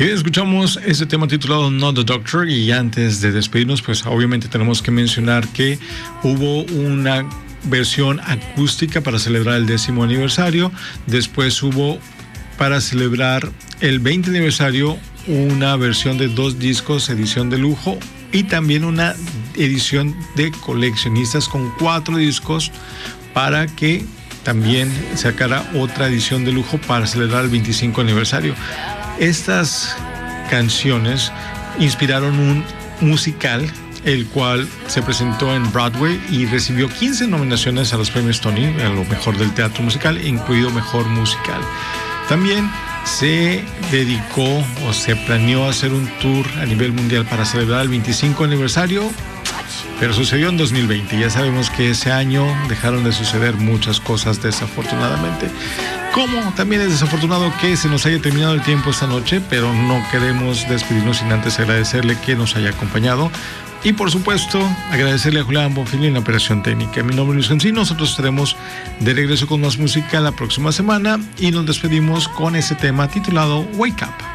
Y escuchamos este tema titulado Not the Doctor, y antes de despedirnos, pues obviamente tenemos que mencionar que hubo una versión acústica para celebrar el 10º aniversario. Después hubo, para celebrar el 20 aniversario, una versión de 2 discos, edición de lujo, y también una edición de coleccionistas con 4 discos, para que también sacara otra edición de lujo para celebrar el 25 aniversario. Estas canciones inspiraron un musical, el cual se presentó en Broadway y recibió 15 nominaciones a los premios Tony, a lo mejor del teatro musical, incluido mejor musical. También se dedicó o se planeó hacer un tour a nivel mundial para celebrar el 25 aniversario, pero sucedió en 2020. Ya sabemos que ese año dejaron de suceder muchas cosas, desafortunadamente. Como también es desafortunado que se nos haya terminado el tiempo esta noche, pero no queremos despedirnos sin antes agradecerle que nos haya acompañado. Y por supuesto, agradecerle a Julián Bonfil en la operación técnica. Mi nombre es Luis Encino. Nosotros estaremos de regreso con más música la próxima semana y nos despedimos con ese tema titulado Wake Up.